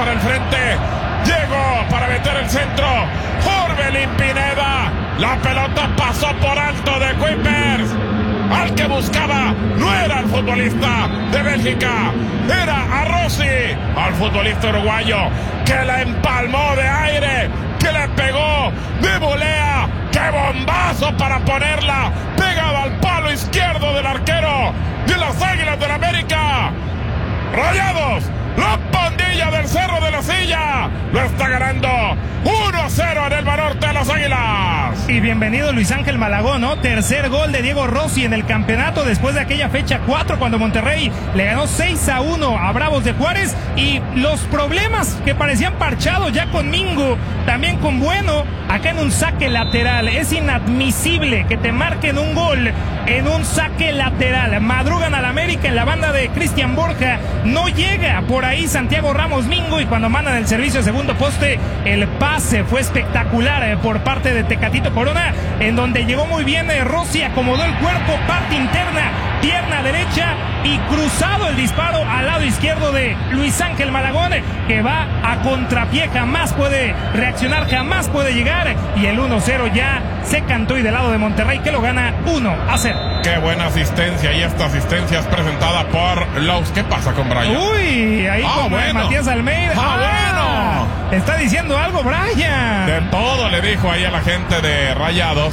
para el frente. Llegó para meter el centro. Orbelín Pineda. La pelota pasó por alto de Kuipers. Al que buscaba no era el futbolista de Bélgica, era a Rossi, al futbolista uruguayo, que la empalmó de aire, que le pegó de volea. ¡Qué bombazo para ponerla pegada al palo izquierdo del arquero de las Águilas del América! ¡Rayados! La pandilla del Cerro de la Silla lo está ganando 1-0 en el Banorte de las Águilas. Y bienvenido Luis Ángel Malagón, ¿no? Tercer gol de Diego Rossi en el campeonato después de aquella fecha 4 cuando Monterrey le ganó 6-1 a Bravos de Juárez. Y los problemas que parecían parchados ya con Mingo, también con Bueno, acá en un saque lateral. Es inadmisible que te marquen un gol en un saque lateral. Madrugan al América en la banda de Cristian Borja. No llega por ahí Santiago Ramos Mingo, y cuando mandan el servicio de segundo poste, el pase fue espectacular por parte de Tecatito Corona, en donde llegó muy bien Rossi, acomodó el cuerpo, parte interna, pierna derecha y cruzado el disparo al lado izquierdo de Luis Ángel Malagón, que va a contrapié, jamás puede reaccionar, jamás puede llegar, y el 1-0 ya se cantó, y del lado de Monterrey que lo gana 1-0. Qué buena asistencia, y esta asistencia es presentada por Lowe's. ¿Qué pasa con Brian? Uy, ahí con bueno. Matías Almeida. Bueno. Está diciendo algo Brian. De todo le dijo ahí a la gente de Rayados.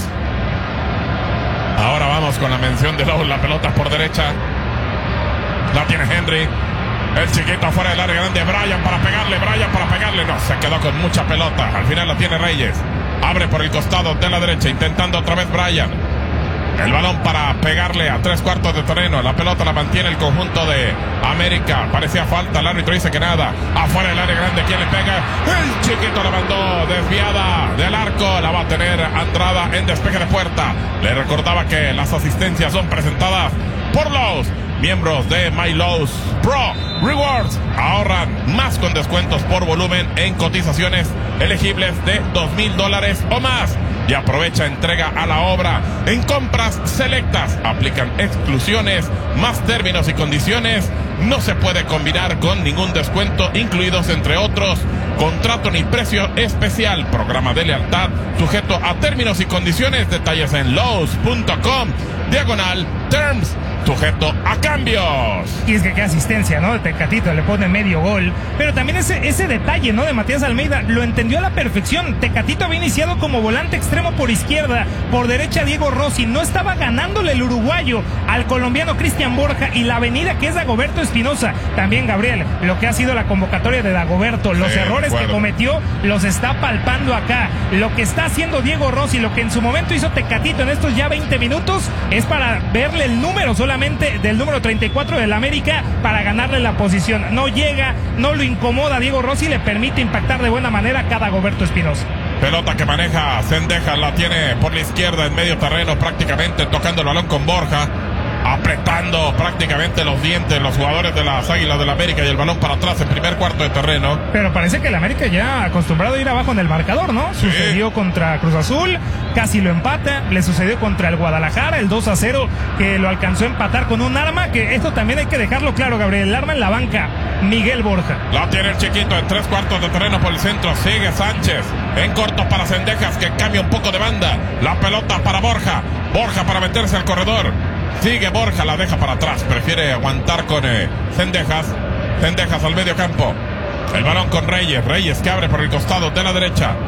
Ahora vamos con la mención de Lowe's. La pelota por derecha. La tiene Henry. El chiquito afuera del área grande. Brian para pegarle. No, se quedó con mucha pelota. Al final la tiene Reyes. Abre por el costado de la derecha, intentando otra vez Brian. El balón para pegarle a 3/4 de terreno. La pelota la mantiene el conjunto de América. Parecía falta. El árbitro dice que nada. Afuera del área grande. ¿Quién le pega? El chiquito la mandó desviada del arco. La va a tener Andrada en despeje de puerta. Le recordaba que las asistencias son presentadas por Lowe's. Miembros de My Lowe's Pro Rewards ahorran más con descuentos por volumen en cotizaciones elegibles de $2,000 o más. Y aprovecha entrega a la obra. En compras selectas aplican exclusiones, más términos y condiciones. No se puede combinar con ningún descuento, incluidos entre otros contrato ni precio especial, programa de lealtad sujeto a términos y condiciones. Detalles en Lowe's.com/terms, sujeto a cambios. Y es que qué asistencia, ¿no? De Tecatito, le pone medio gol. Pero también ese detalle, ¿no? De Matías Almeida, lo entendió a la perfección. Tecatito había iniciado como volante extremo por izquierda, por derecha Diego Rossi. No estaba ganándole el uruguayo al colombiano Cristian Borja, y la avenida que es Dagoberto Espinosa. También, Gabriel, lo que ha sido la convocatoria de Dagoberto, los errores que cometió, los está palpando acá. Lo que está haciendo Diego Rossi, lo que en su momento hizo Tecatito en estos ya 20 minutos, es para verle el número solamente del número 34 del América, para ganarle la posición. No llega, no lo incomoda Diego Rossi, le permite impactar de buena manera a cada Dagoberto Espinosa. Pelota que maneja Zendejas, la tiene por la izquierda en medio terreno, prácticamente tocando el balón con Borja, apretando prácticamente los dientes los jugadores de las Águilas del América, y el balón para atrás en primer cuarto de terreno. Pero parece que el América ya acostumbrado a ir abajo en el marcador, ¿no? Sí. Sucedió contra Cruz Azul, casi lo empata. Le sucedió contra el Guadalajara, el 2-0, que lo alcanzó a empatar con un arma, que esto también hay que dejarlo claro, Gabriel. El arma en la banca, Miguel Borja. La tiene el chiquito en 3/4 de terreno por el centro. Sigue Sánchez en corto para Zendejas, que cambia un poco de banda. La pelota para Borja. Borja para meterse al corredor. Sigue Borja, la deja para atrás. Prefiere aguantar con Zendejas. Zendejas al medio campo. El balón con Reyes. Reyes que abre por el costado de la derecha.